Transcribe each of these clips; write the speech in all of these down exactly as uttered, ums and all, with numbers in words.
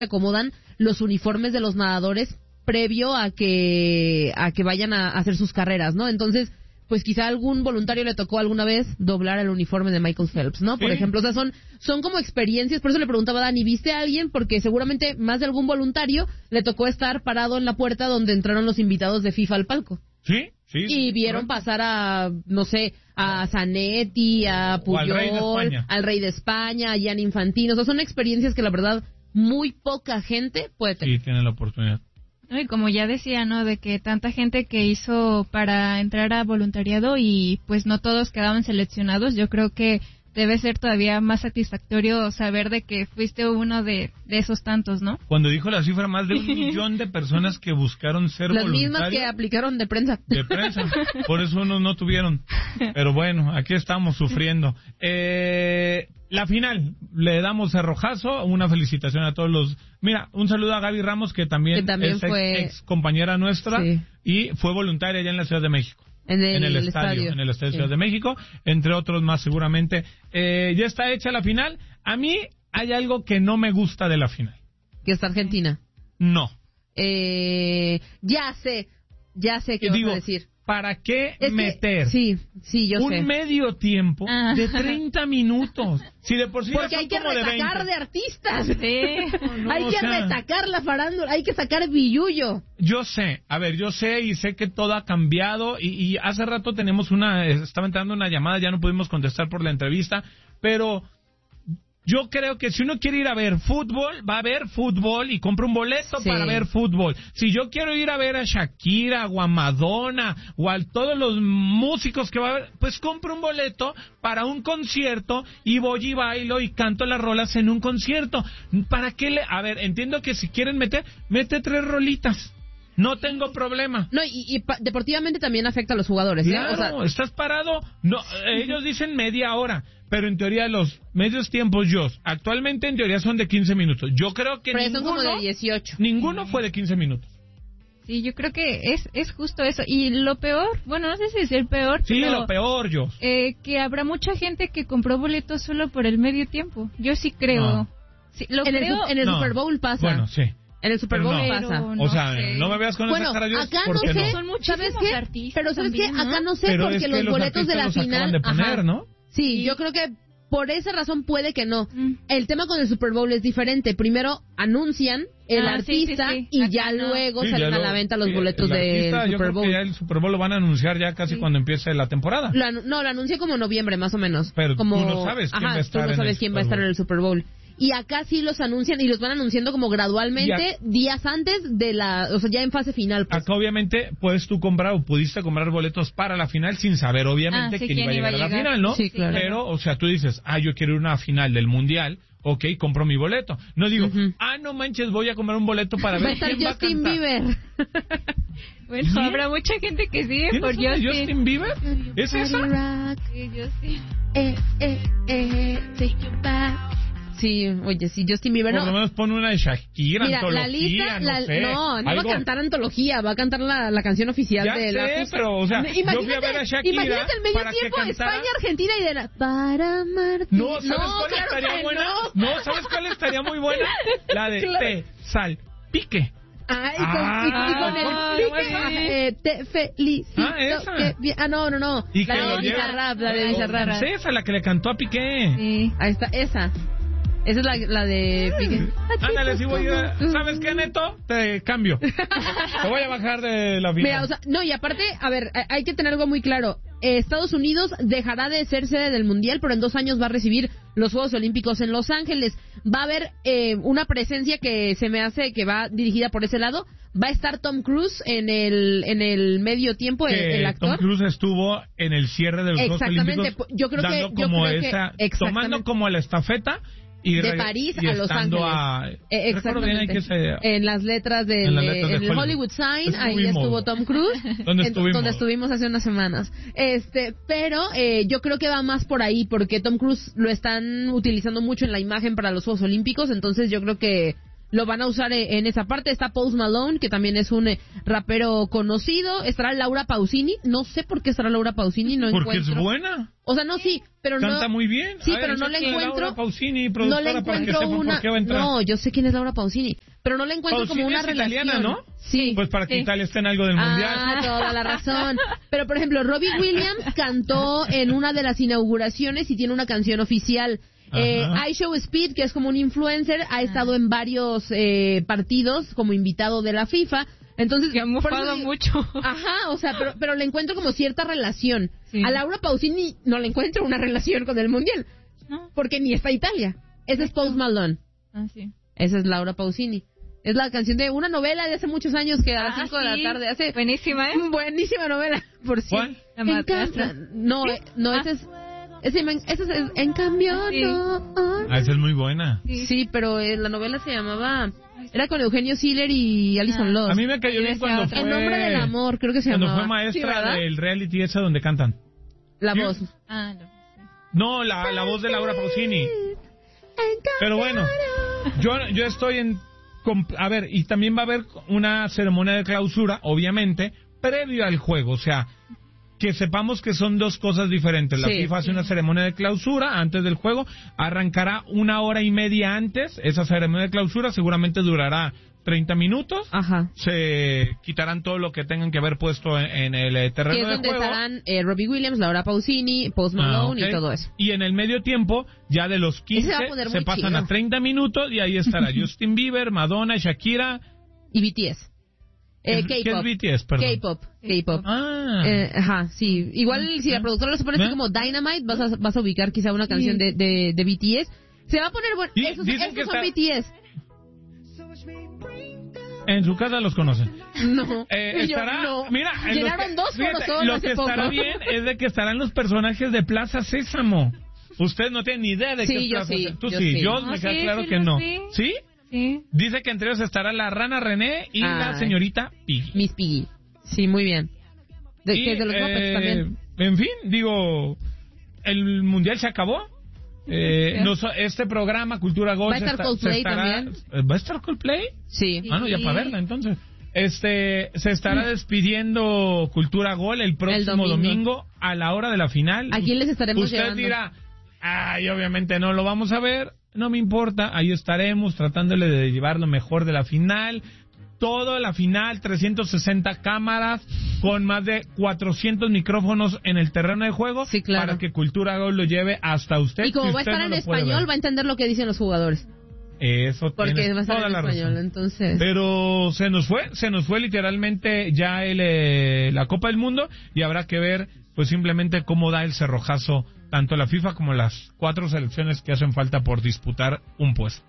acomodan los uniformes de los nadadores previo a que a que vayan a hacer sus carreras, ¿no? Entonces, pues quizá algún voluntario le tocó alguna vez doblar el uniforme de Michael Phelps, ¿no? Por sí. ejemplo, o sea, son son como experiencias, por eso le preguntaba a Dani, ¿viste a alguien? Porque seguramente más de algún voluntario le tocó estar parado en la puerta donde entraron los invitados de FIFA al palco. Sí, sí. Y vieron correcto. pasar a, no sé, a Zanetti, a Puyol, al rey de España. al rey de España, a Gianni Infantino. O sea, son experiencias que la verdad muy poca gente puede tener. Sí, tienen la oportunidad. No, y como ya decía, ¿no? De que tanta gente que hizo para entrar a voluntariado y pues no todos quedaban seleccionados, yo creo que debe ser todavía más satisfactorio saber de que fuiste uno de, de esos tantos, ¿no? Cuando dijo la cifra, más de un millón de personas que buscaron ser Las voluntarios. mismas que aplicaron de prensa. De prensa. Por eso unos no tuvieron. Pero bueno, aquí estamos sufriendo. Eh, la final, le damos cerrojazo. Una felicitación a todos los... Mira, un saludo a Gaby Ramos, que también, Que también es fue... ex, ex compañera nuestra. Sí. Y fue voluntaria allá en la Ciudad de México. En el, en el estadio, estadio. en el estadio Sí. Ciudad de México, entre otros más seguramente. Eh, ya está hecha la final. A mí hay algo que no me gusta de la final. Que es Argentina. No. Eh, ya sé, ya sé qué Y vas digo, a decir. ¿para qué Es que- meter sí, sí, yo un sé. medio tiempo Ah. de treinta minutos? Si de por sí ya Porque son hay que como de retacar veinte. de artistas. Sí. No, hay o que sea, retacar la farándula, hay que sacar billullo. Yo sé, a ver, yo sé y sé que todo ha cambiado y, y hace rato tenemos una, estaba entrando una llamada, ya no pudimos contestar por la entrevista, pero yo creo que si uno quiere ir a ver fútbol, va a ver fútbol y compra un boleto Sí. para ver fútbol. Si yo quiero ir a ver a Shakira o a Madonna o a todos los músicos que va a ver, pues compro un boleto para un concierto y voy y bailo y canto las rolas en un concierto. ¿Para qué le...? A ver, entiendo que si quieren meter, mete tres rolitas. No tengo problema. No, y, y pa- deportivamente también afecta a los jugadores, ¿eh? Claro, O sea, estás parado. No, ellos dicen media hora, pero en teoría los medios tiempos yo, actualmente en teoría son de quince minutos. Yo creo que pero son ninguno, como de dieciocho. ninguno fue de quince minutos. Sí, yo creo que es, es justo eso. Y lo peor, bueno, no sé si es el peor, Sí, pero, lo peor, yo. eh, que habrá mucha gente que compró boletos solo por el medio tiempo. Yo sí creo. No. Sí, lo En el, creo. su- en el No. Super Bowl pasa. Bueno, sí. En el Super Pero Bowl no. pasa. Pero O no sea, sé. no me veas con Bueno, esa cara, Dios, acá ¿por no qué sé, Son muchísimos ¿sabes qué? artistas Pero ¿sabes también, qué? ¿no? Acá no sé, Pero porque es que los los boletos de la artistas los acaban final... de poner, ajá. ¿no? Sí, Sí. yo creo que por esa razón puede que no. Mm. El tema con el Super Bowl es diferente. Primero anuncian el Ah, sí, artista sí, sí. y Acá ya no. luego Sí, salen ya a lo- la venta los sí, boletos el del artista, yo Super creo Bowl. que ya el Super Bowl lo van a anunciar ya casi Sí. cuando empiece la temporada. Lo anu- no, lo anuncia como noviembre, más o menos. Pero tú como... no sabes quién Ajá, va a estar tú no en sabes el quién va a Super estar Bowl. en el Super Bowl. Y acá sí los anuncian y los van anunciando como gradualmente días antes de la... O sea, ya en fase final. Pues. Acá obviamente puedes tú comprar o pudiste comprar boletos para la final sin saber obviamente Ah, sí, quién iba a quién llegar iba a a la llegar. final, ¿no? Sí, claro. Pero, o sea, tú dices, ah, yo quiero ir a una final del Mundial, ok, compro mi boleto. No digo, Ujú. ah, no manches, voy a comprar un boleto para Va a ver estar quién va a Justin cantar. Bieber. Bueno, ¿Sí? habrá mucha gente que sigue ¿Tienes por una de Justin. Justin Bieber? ¿Es esa? Sí, Justin. Eh, eh, eh, take you back. Sí, oye, sí, Justin Bieber. Por No, lo menos pone una de Shakira, mira, antología, la lista, no la- sé. no, no algo. va a cantar antología, va a cantar la, la canción oficial Ya de la sé, justa. pero, o sea, Imagínate, yo fui a ver a Shakira imagínate el medio para que tiempo cantara- España-Argentina y de la... Para amarte. No, ¿sabes cuál claro estaría que buena? No. No. ¿sabes cuál estaría muy buena? La de Claro. te, sal, pique. Ah, y con, Ah, y- y con el ¿cómo se pique, llama esa? eh, te felicito. Ah, esa. que bien- ah, no, no, no. Y La que lo de lleva- Bizarrap, la de Oh, Bizarrap. es esa la que le cantó a Piqué. Sí. Ahí está, esa. Esa es la, la de Piqué. Ándale, si voy a... ¿Sabes qué, Neto? Te cambio. Te voy a bajar de la vida. Mira, o sea, no, y aparte, a ver, hay- hay que tener algo muy claro. Eh, Estados Unidos dejará de ser sede del Mundial, pero en dos años va a recibir los Juegos Olímpicos en Los Ángeles. Va a haber eh, una presencia que se me hace que va dirigida por ese lado. Va a estar Tom Cruise en el en el medio tiempo, el, que el actor. Tom Cruise estuvo en el cierre de los Juegos Exactamente, Olímpicos yo creo que- dando yo como creo que- esa, exactamente. tomando como la estafeta y de reg- París y a Los estando Ángeles. a- Eh, recuerdo bien exactamente. en que se- En las letras del En las letras de en el Hollywood. Hollywood Sign, ahí Estuvimos. estuvo Tom Cruise, ¿Dónde en- estuvimos? donde estuvimos hace unas semanas. Este, pero eh, yo creo que va más por ahí porque Tom Cruise lo están utilizando mucho en la imagen para los Juegos Olímpicos, entonces yo creo que lo van a usar en esa parte. Está Post Malone, que también es un eh, rapero conocido. Estará Laura Pausini. No sé por qué estará Laura Pausini. No Porque encuentro. es buena. O sea, no, sí, pero Canta no... Canta muy bien. Sí, Ay, pero no le encuentro... Laura Pausini, no le encuentro para que sepa una... por qué va a entrar. No, yo sé quién es Laura Pausini, pero no le encuentro Pausini como una es relación. italiana, ¿no? Sí. Pues para que Sí. Italia esté en algo del Ah, Mundial. toda la razón. Pero, por ejemplo, Robbie Williams cantó en una de las inauguraciones y tiene una canción oficial. Eh, I Show Speed, que es como un influencer, ha estado en varios eh, partidos como invitado de la FIFA. Entonces, que ha mofado digo, mucho. Ajá, o sea, pero, pero le encuentro como cierta relación. Sí. A Laura Pausini no le encuentro una relación con el Mundial, No. porque ni está Italia. Ese es Post Malone. Ah, sí. Esa es Laura Pausini. Es la canción de una novela de hace muchos años que a las Ah, cinco de la sí. tarde hace... Buenísima, ¿eh? Buenísima novela, por cierto. ¿Cuál? La En madrastra. ca- No, eh, no, Ah. ese es... Ese, ese es En cambio, Sí. no. Ah, esa es muy buena. Sí. Sí, pero eh, la novela se llamaba... Era con Eugenio Siller y Alison Ah. Loss. A mí me cayó Y bien decía cuando otra. fue... En nombre del amor, creo que se Cuando llamaba. fue Sí, maestra ¿verdad? del reality esa donde cantan. La Sí. voz. Ah, no. No, la, la voz de Laura Pausini. Pero bueno, yo, yo estoy en... com- A ver, y también va a haber una ceremonia de clausura, obviamente, previo al juego. O sea, que sepamos que son dos cosas diferentes. La Sí. FIFA hace una ceremonia de clausura antes del juego. Arrancará una hora y media antes. Esa ceremonia de clausura seguramente durará treinta minutos. Ajá. Se quitarán todo lo que tengan que haber puesto en, en el eh, terreno Que es de donde juego. estarán eh, Robbie Williams, Laura Pausini, Post Malone Ah, ok. y todo eso. Y en el medio tiempo, ya de los quince, Ese va a poner se muy pasan chido. a treinta minutos y ahí estará Justin Bieber, Madonna, Shakira. Y B T S. Eh, ¿Qué es K-pop. B T S? Perdón. K-pop. K-pop. Ah. Eh, ajá, sí. Igual si la productora lo se pone así ¿Eh? como Dynamite, vas a, vas a ubicar quizá una canción de, de, de B T S. Se va a poner bueno. Y Esos, dicen esos que son está- B T S. En su casa los conocen. No. Eh, Y yo, estará, no. mira, en Llenaron los que- dos fíjate, Foros Sol lo hace que estará poco. bien es de que estarán los personajes de Plaza Sésamo. Usted no tiene ni idea de Sí, qué es yo Plaza sí, Sésamo. Tú yo sí, sí. yo Ah, me queda sí, claro sí que lo no. sé. ¿Sí? Sí. Dice que entre ellos estará la rana René y la Ay. señorita Piggy. Miss Piggy. Sí, muy bien. De, Y, que es de los Muppets eh, también. En fin, digo, el mundial se acabó. Eh, Ya. nos- este programa Cultura Gol Va a se estar está- Coldplay se estará- también. eh, ¿Va a estar Coldplay? Sí. Ah, no, ya para verla entonces. Este, se estará despidiendo Cultura Gol el próximo domingo. domingo a la hora de la final. ¿A quién les estaremos Usted llevando? dirá, ay, obviamente no lo vamos a ver, no me importa, ahí estaremos tratándole de llevar lo mejor de la final. Toda la final, trescientas sesenta cámaras con más de cuatrocientos micrófonos en el terreno de juego Sí, claro. para que Cultura Gol lo lleve hasta usted. Y como si va a usted estar no en lo puede español, ver. va a entender lo que dicen los jugadores. Eso Porque tienes va a estar toda en la español, razón. entonces... Pero se nos fue, se nos fue literalmente ya el, eh, la Copa del Mundo y habrá que ver pues simplemente cómo da el cerrojazo tanto la FIFA como las cuatro selecciones que hacen falta por disputar un puesto.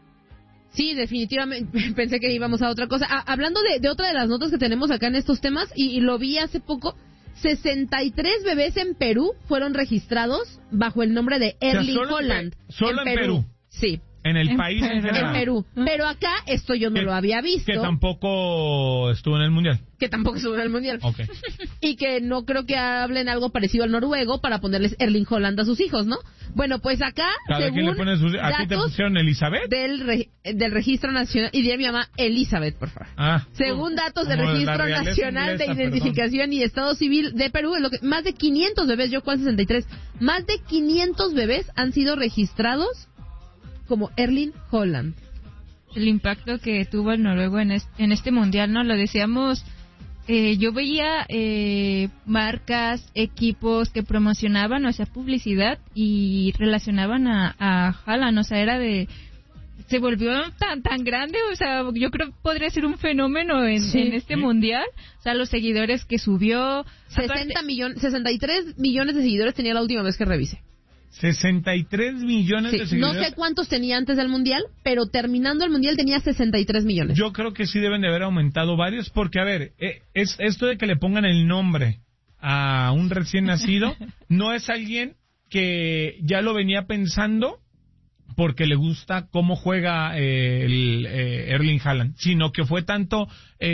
Sí, definitivamente. Pensé que íbamos a otra cosa. Ah, hablando de, de otra de las notas que tenemos acá en estos temas, y, y lo vi hace poco, sesenta y tres bebés en Perú fueron registrados bajo el nombre de Erling solo en Pe- Holland. solo en Perú. Sí, En el En país en Perú. general. en Perú. Pero acá esto yo no Que- lo había visto. Que tampoco estuvo en el Mundial. Que tampoco estuvo en el Mundial. Ok. Y que no creo que hablen algo parecido al noruego para ponerles Erling Holland a sus hijos, ¿no? Bueno, pues acá, Cada quien según le pone sus... ¿A ti te datos pusieron Elizabeth? del, re- del Registro Nacional, y diré mi mamá Elizabeth, por favor. Ah. Según datos del Como la Registro realeza Nacional inglesa, de Identificación y Estado Civil de Perú, es lo que, más de quinientos bebés, yo cuál sesenta y tres, más de quinientos bebés han sido registrados como Erling Holland. El impacto que tuvo el noruego en este, en este mundial, ¿no? Lo decíamos, eh, yo veía eh, marcas, equipos que promocionaban, o sea, publicidad y relacionaban a, a Haaland, o sea, era de... Se volvió tan tan grande, o sea, yo creo que podría ser un fenómeno en, Sí. en este Sí. mundial, o sea, los seguidores que subió... sesenta millones, sesenta y tres millones de seguidores tenía la última vez que revisé. sesenta y tres millones Sí, de no seguidores. sé cuántos tenía antes del Mundial, pero terminando el Mundial tenía sesenta y tres millones. Yo creo que sí deben de haber aumentado varios, porque, a ver, eh, es esto de que le pongan el nombre a un recién nacido, no es alguien que ya lo venía pensando porque le gusta cómo juega eh, el eh, Erling Haaland, sino que fue tanto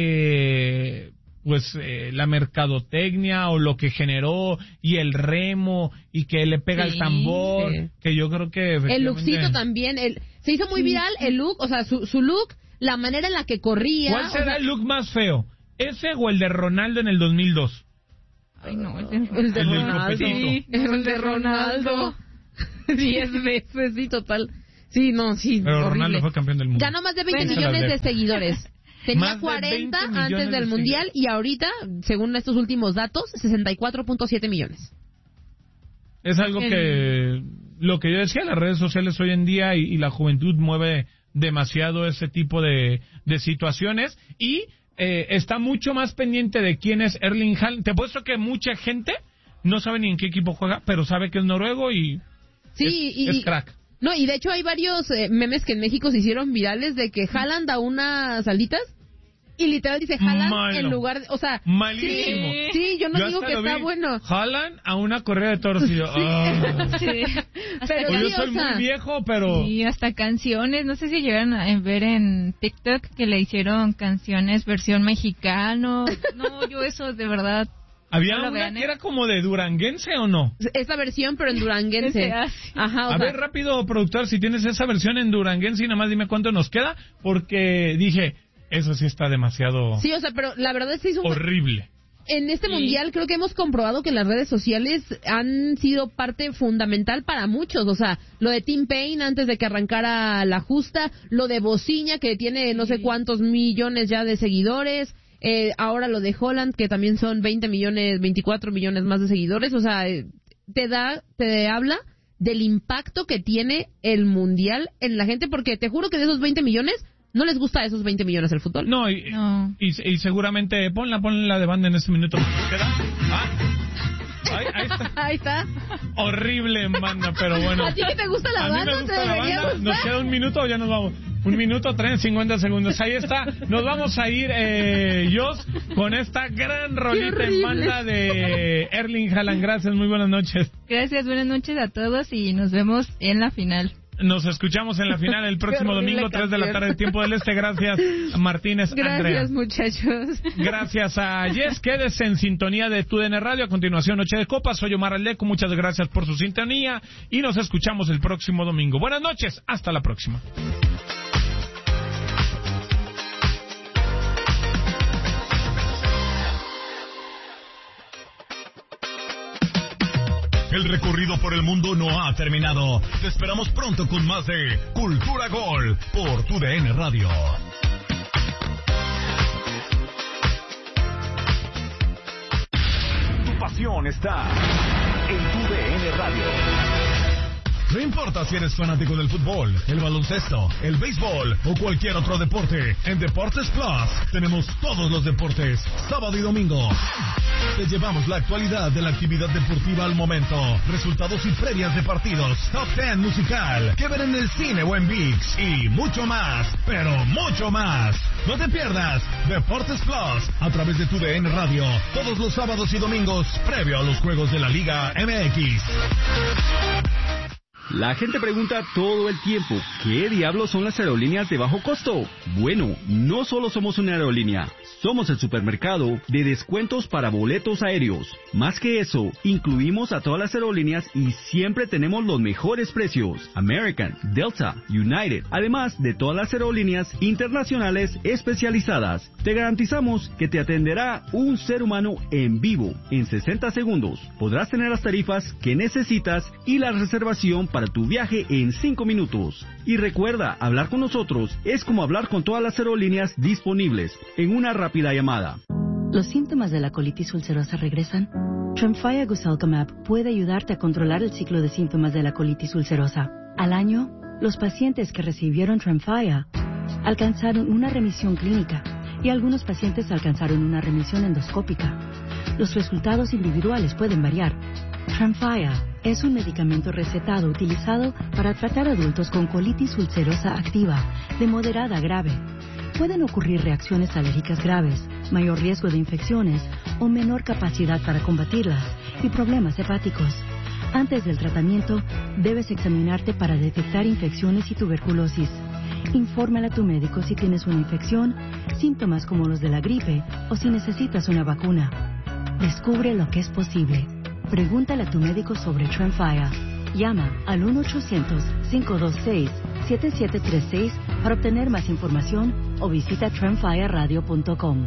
eh, pues eh, la mercadotecnia o lo que generó y el remo y que le pega Sí, el tambor, sí. que yo creo que El efectivamente- lookcito también, el, se hizo muy viral el look, o sea, su, su look la manera en la que corría. ¿Cuál será o sea, el look más feo? ¿Ese o el de Ronaldo en el dos mil dos? Ay, no, el de, el de el Ronaldo. Sí, el de Ronaldo. Diez veces, sí, total. Sí, no, sí, Pero horrible. Ronaldo fue campeón del mundo. Ganó más de veinte Bueno, millones se las de dejo. seguidores. Tenía Más de cuarenta veinte antes millones del de Mundial seguidores. y ahorita, según estos últimos datos, sesenta y cuatro punto siete millones. Es algo que, lo que yo decía, las redes sociales hoy en día y, y la juventud mueve demasiado ese tipo de, de situaciones y eh, está mucho más pendiente de quién es Erling Haaland. Te apuesto que mucha gente no sabe ni en qué equipo juega, pero sabe que es noruego y Sí, es, y, es crack. No, y de hecho hay varios eh, memes que en México se hicieron virales de que Haaland da unas alitas y literal dice Haaland Malo. en lugar de, o sea, Malísimo. Sí, sí, yo no Yo digo hasta que lo está vi, bueno. Jalan a una correa de toros y yo, ah. Sí. Pero Pues sí, yo soy o sea, muy viejo, pero Y hasta canciones, no sé si llegaron a ver en TikTok que le hicieron canciones versión mexicano. No, yo eso de verdad. había no lo una vean, ¿eh? que era como de duranguense o no. esa versión pero en duranguense. Ese hace. Ajá, o A sea, ver, rápido, productor, si tienes esa versión en duranguense y nada más dime cuánto nos queda, porque dije, eso sí está demasiado sí, o sea, pero la verdad es que hizo un- horrible. en este Sí. mundial creo que hemos comprobado que las redes sociales han sido parte fundamental para muchos, o sea, lo de Tim Payne antes de que arrancara la justa, lo de Bociña que tiene no sé Sí. cuántos millones ya de seguidores, eh, ahora lo de Holland que también son veinte millones, veinticuatro millones más de seguidores, o sea, eh, te da, te habla del impacto que tiene el mundial en la gente, porque te juro que de esos veinte millones no les gusta a esos veinte millones el fútbol. No, y, No. y, y seguramente, ponla, ponla de banda en este minuto. ¿Nos queda? Ah, ahí, ahí está. Ahí está. Horrible en banda, pero bueno. ¿A ti que te gusta la A mí banda? me ¿Te gusta la debería banda. gustar? ¿Nos queda un minuto o ya nos vamos? Un minuto, tres, cincuenta segundos. Ahí está. Nos vamos a ir, eh, Jos, con esta gran rolita en horrible. banda de Erling Haaland. Gracias, muy buenas noches. Gracias, buenas noches a todos y nos vemos en la final. Nos escuchamos en la final el próximo Qué horrible domingo, tres de la canción. tarde, tiempo del este. Gracias, Martínez Andrea. Gracias, muchachos. Gracias a Yes, quédese en sintonía de Tu D N Radio. A continuación, Noche de Copas. Soy Omar Aleco. Muchas gracias por su sintonía y nos escuchamos el próximo domingo. Buenas noches, hasta la próxima. El recorrido por el mundo no ha terminado. Te esperamos pronto con más de Cultura Gol por Tu D N Radio. Tu pasión está en Tu D N Radio. No importa si eres fanático del fútbol, el baloncesto, el béisbol o cualquier otro deporte, en Deportes Plus tenemos todos los deportes, sábado y domingo. Te llevamos la actualidad de la actividad deportiva al momento, resultados y previas de partidos, top ten musical, que ver en el cine o en ViX y mucho más, pero mucho más. No te pierdas Deportes Plus a través de Tu D N Radio, todos los sábados y domingos, previo a los juegos de la Liga M X. La gente pregunta todo el tiempo, ¿qué diablos son las aerolíneas de bajo costo? Bueno, no solo somos una aerolínea, somos el supermercado de descuentos para boletos aéreos. Más que eso, incluimos a todas las aerolíneas y siempre tenemos los mejores precios. American, Delta, United, además de todas las aerolíneas internacionales especializadas. Te garantizamos que te atenderá un ser humano en vivo en sesenta segundos. Podrás tener las tarifas que necesitas y la reservación para tu viaje en cinco minutos. Y recuerda, hablar con nosotros es como hablar con todas las aerolíneas disponibles en una rápida llamada. ¿Los síntomas de la colitis ulcerosa regresan? Tremfya Guselkumab puede ayudarte a controlar el ciclo de síntomas de la colitis ulcerosa. Al año, los pacientes que recibieron Tremfya alcanzaron una remisión clínica y algunos pacientes alcanzaron una remisión endoscópica. Los resultados individuales pueden variar. Tremfya es un medicamento recetado utilizado para tratar adultos con colitis ulcerosa activa de moderada a grave. Pueden ocurrir reacciones alérgicas graves, mayor riesgo de infecciones o menor capacidad para combatirlas y problemas hepáticos. Antes del tratamiento, debes examinarte para detectar infecciones y tuberculosis. Infórmale a tu médico si tienes una infección, síntomas como los de la gripe o si necesitas una vacuna. Descubre lo que es posible. Pregúntale a tu médico sobre Tremfya. Llama al uno ochocientos, cinco dos seis, siete siete tres seis para obtener más información o visita trend fire radio punto com.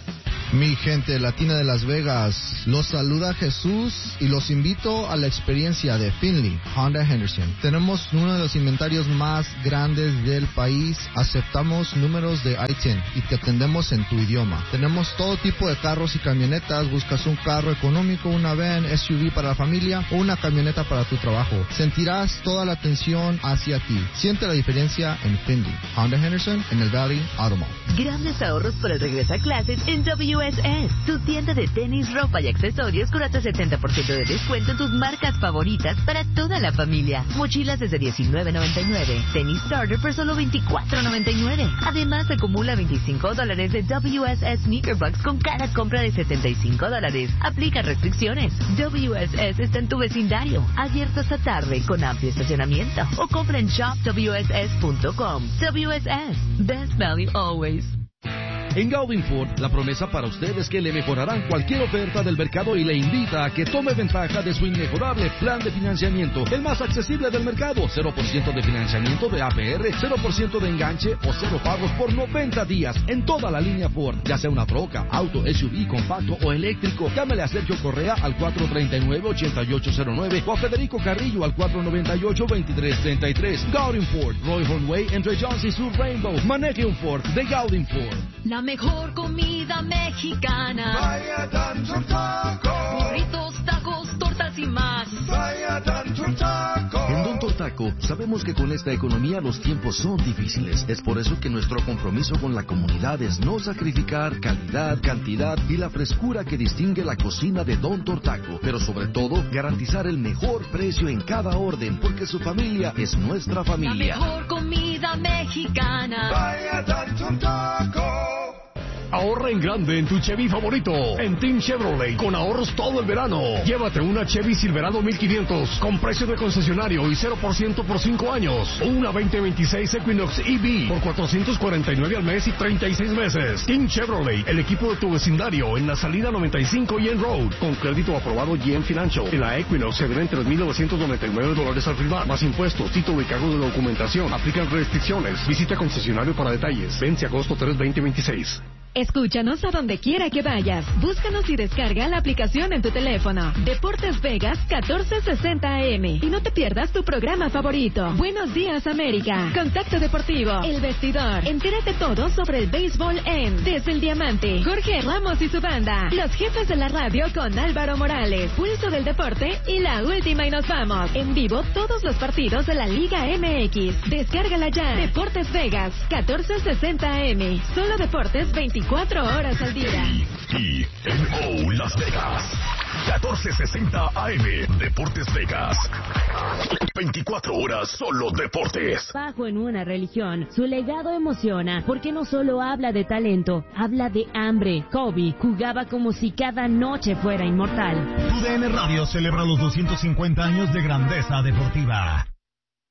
Mi gente latina de Las Vegas, los saluda Jesús y los invito a la experiencia de Finley Honda Henderson. Tenemos uno de los inventarios más grandes del país, aceptamos números de I diez y te atendemos en tu idioma. Tenemos todo tipo de carros y camionetas, buscas un carro económico, una van, S U V para la familia o una camioneta para tu trabajo. Sentirás toda la atención hacia ti. Siente la diferencia en Finley Honda Henderson en el Valley Automall. Grandes ahorros por el regreso a clases en W S S, tu tienda de tenis, ropa y accesorios con hasta setenta por ciento de descuento en tus marcas favoritas para toda la familia. Mochilas desde diecinueve noventa y nueve, tenis starter por solo veinticuatro noventa y nueve. Además, acumula veinticinco dólares de W S S Sneaker Bucks con cada compra de setenta y cinco dólares. Aplica restricciones. W S S está en tu vecindario, abierto hasta tarde con amplio estacionamiento. O compra en shop w s s punto com. W S S, best value always. En Gaudin Ford, la promesa para usted es que le mejorarán cualquier oferta del mercado y le invita a que tome ventaja de su inmejorable plan de financiamiento, el más accesible del mercado. cero por ciento de financiamiento de A P R, cero por ciento de enganche o cero pagos por noventa días en toda la línea Ford, ya sea una troca, auto, S U V, compacto o eléctrico. Llámale a Sergio Correa al cuatro tres nueve, ocho ocho cero nueve o a Federico Carrillo al cuatro nueve ocho, dos tres tres tres. Gaudin Ford, Roy Hornway entre Jones y Sur Rainbow. Maneje un Ford de Gaudin Ford. La mejor comida mexicana. Vaya Tanto Taco. Burritos, tacos, tortas y más. Vaya Tanto Taco. En Don Tortaco sabemos que con esta economía los tiempos son difíciles. Es por eso que nuestro compromiso con la comunidad es no sacrificar calidad, cantidad y la frescura que distingue la cocina de Don Tortaco. Pero sobre todo, garantizar el mejor precio en cada orden, porque su familia es nuestra familia. La mejor comida mexicana. Vaya Tanto Taco. Ahorra en grande en tu Chevy favorito, en Team Chevrolet, con ahorros todo el verano. Llévate una Chevy Silverado mil quinientos con precio de concesionario y cero por ciento por cinco años. O una veinte veintiséis Equinox E V por cuatrocientos cuarenta y nueve al mes y treinta y seis meses. Team Chevrolet, el equipo de tu vecindario, en la salida noventa y cinco Yen Road, con crédito aprobado Yen Financial. En la Equinox se deben tres mil novecientos noventa y nueve dólares al firmar, más impuestos, título y cargo de documentación. Aplican restricciones. Visita concesionario para detalles. Vence agosto tres, veinte veintiséis. Escúchanos a donde quiera que vayas. Búscanos y descarga la aplicación en tu teléfono. Deportes Vegas catorce sesenta A M. Y no te pierdas tu programa favorito. Buenos días, América. Contacto Deportivo. El Vestidor. Entérate todo sobre el béisbol en Desde el Diamante. Jorge Ramos y su banda. Los jefes de la radio con Álvaro Morales. Pulso del Deporte y la última y nos vamos. En vivo todos los partidos de la Liga M X. Descárgala ya. Deportes Vegas catorce sesenta A M. Solo deportes veinticuatro horas al día. Y N O Las Vegas, catorce sesenta A M, Deportes Vegas. veinticuatro horas solo deportes. Bajo en una religión, su legado emociona, porque no solo habla de talento, habla de hambre. Kobe jugaba como si cada noche fuera inmortal. Tu D N Radio celebra los doscientos cincuenta años de grandeza deportiva.